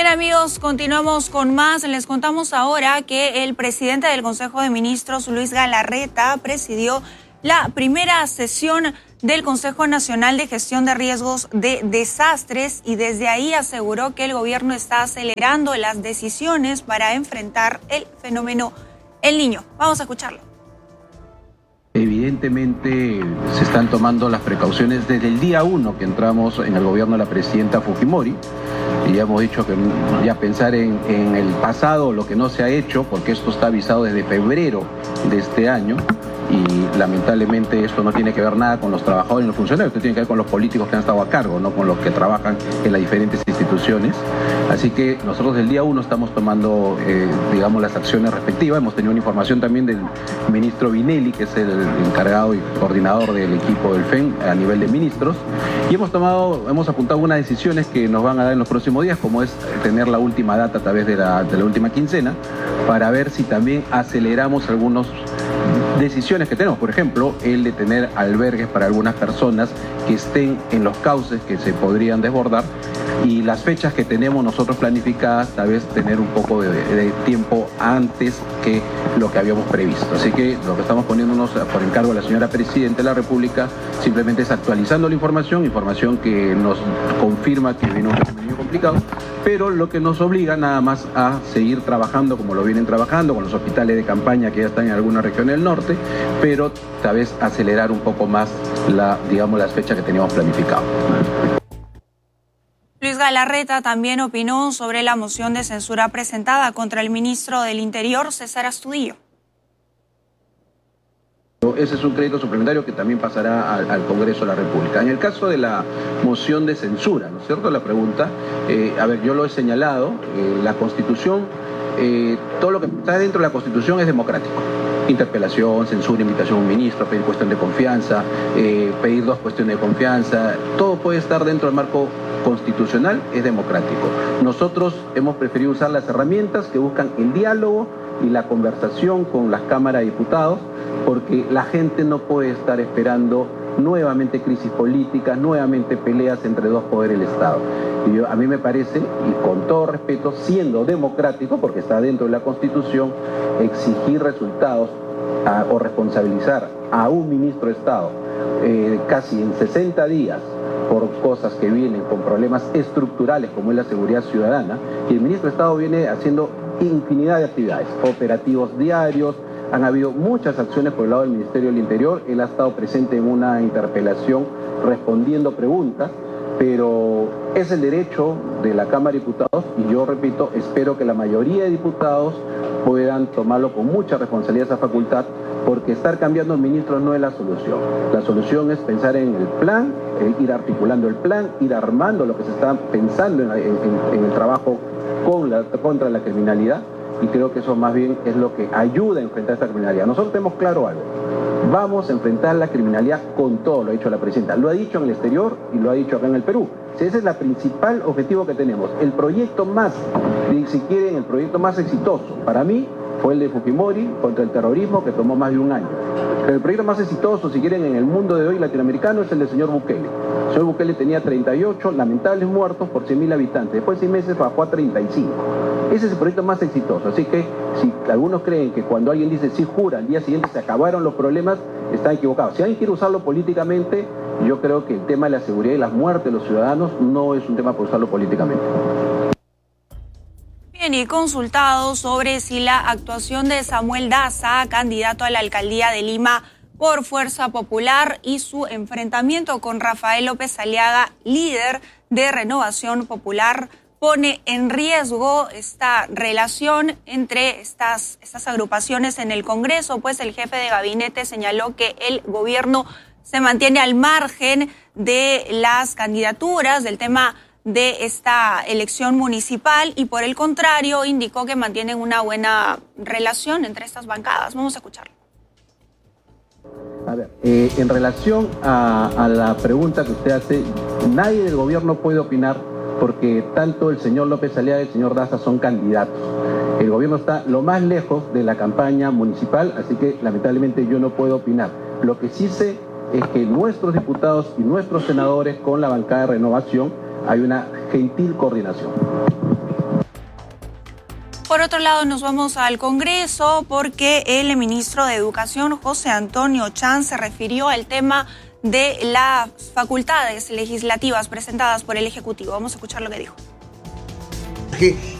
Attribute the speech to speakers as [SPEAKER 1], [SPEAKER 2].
[SPEAKER 1] amigos, continuamos con más. Les contamos ahora que el presidente del Consejo de Ministros, Luis Galarreta, presidió la primera sesión del Consejo Nacional de Gestión de Riesgos de Desastres y desde ahí aseguró que el gobierno está acelerando las decisiones para enfrentar el fenómeno El Niño. Vamos a escucharlo.
[SPEAKER 2] Evidentemente se están tomando las precauciones desde el día 1 que entramos en el gobierno de la presidenta Fujimori. Y ya hemos dicho que ya pensar en el pasado, lo que no se ha hecho, porque esto está avisado desde febrero de este año, y lamentablemente esto no tiene que ver nada con los trabajadores y los funcionarios, esto tiene que ver con los políticos que han estado a cargo, no con los que trabajan en las diferentes instituciones. Así que nosotros del día 1 estamos tomando, digamos, las acciones respectivas. Hemos tenido una información también del ministro Vinelli, que es el encargado y coordinador del equipo del FEN a nivel de ministros, y hemos apuntado unas decisiones que nos van a dar en los próximos días, como es tener la última data a través de la última quincena, para ver si también aceleramos algunas decisiones que tenemos. Por ejemplo, el de tener albergues para algunas personas que estén en los cauces que se podrían desbordar, y las fechas que tenemos nosotros planificadas, tal vez tener un poco de tiempo antes que lo que habíamos previsto. Así que lo que estamos poniéndonos por encargo de la señora Presidenta de la República simplemente es actualizando la información que nos confirma que viene un fenómeno complicado, pero lo que nos obliga nada más a seguir trabajando como lo vienen trabajando con los hospitales de campaña que ya están en alguna región del norte, pero tal vez acelerar un poco más las fechas que teníamos planificado.
[SPEAKER 1] Luis Galarreta también opinó sobre la moción de censura presentada contra el ministro del Interior, César Astudillo.
[SPEAKER 2] Ese es un crédito suplementario que también pasará al Congreso de la República. En el caso de la moción de censura, ¿no es cierto? La pregunta, yo lo he señalado, la Constitución, todo lo que está dentro de la Constitución es democrático. Interpelación, censura, invitación a un ministro, pedir cuestión de confianza, pedir 2 cuestiones de confianza, todo puede estar dentro del marco constitucional, es democrático. Nosotros hemos preferido usar las herramientas que buscan el diálogo y la conversación con las cámaras de diputados, porque la gente no puede estar esperando nuevamente crisis políticas, nuevamente peleas entre 2 poderes del Estado. Y a mí me parece, y con todo respeto, siendo democrático, porque está dentro de la Constitución, exigir resultados o responsabilizar a un ministro de Estado casi en 60 días por cosas que vienen con problemas estructurales como es la seguridad ciudadana, y el ministro de Estado viene haciendo infinidad de actividades, operativos diarios. Han habido muchas acciones por el lado del Ministerio del Interior. Él ha estado presente en una interpelación respondiendo preguntas, pero es el derecho de la Cámara de Diputados, y yo repito, espero que la mayoría de diputados puedan tomarlo con mucha responsabilidad esa facultad, porque estar cambiando ministros no es la solución. La solución es pensar en el plan, ir articulando el plan, ir armando lo que se está pensando en el trabajo contra la criminalidad, y creo que eso más bien es lo que ayuda a enfrentar esta criminalidad. Nosotros tenemos claro algo: vamos a enfrentar la criminalidad con todo, lo ha dicho la presidenta, lo ha dicho en el exterior y lo ha dicho acá en el Perú. Ese es el principal objetivo que tenemos. El proyecto más, si quieren, el proyecto más exitoso para mí fue el de Fujimori contra el terrorismo, que tomó más de un año. Pero el proyecto más exitoso, si quieren, en el mundo de hoy latinoamericano, es el del señor Bukele. El señor Bukele tenía 38 lamentables muertos por 100.000 habitantes. Después de 6 meses bajó a 35. Ese es el proyecto más exitoso. Así que si algunos creen que cuando alguien dice sí jura, al día siguiente se acabaron los problemas, están equivocados. Si alguien quiere usarlo políticamente, yo creo que el tema de la seguridad y las muertes de los ciudadanos no es un tema para usarlo políticamente.
[SPEAKER 1] Bien, y consultado sobre si la actuación de Samuel Daza, candidato a la alcaldía de Lima por Fuerza Popular, y su enfrentamiento con Rafael López Aliaga, líder de Renovación Popular, pone en riesgo esta relación entre estas agrupaciones en el Congreso, pues el jefe de gabinete señaló que el gobierno se mantiene al margen de las candidaturas, del tema de esta elección municipal, y por el contrario indicó que mantienen una buena relación entre estas bancadas. Vamos a escucharlo.
[SPEAKER 2] A ver, en relación a la pregunta que usted hace, nadie del gobierno puede opinar, porque tanto el señor López Aliaga y el señor Daza son candidatos. El gobierno está lo más lejos de la campaña municipal, así que lamentablemente yo no puedo opinar. Lo que sí sé es que nuestros diputados y nuestros senadores con la bancada de Renovación hay una gentil coordinación.
[SPEAKER 1] Por otro lado, nos vamos al Congreso porque el ministro de Educación, José Antonio Chan, se refirió al tema de las facultades legislativas presentadas por el Ejecutivo. Vamos a escuchar lo que dijo.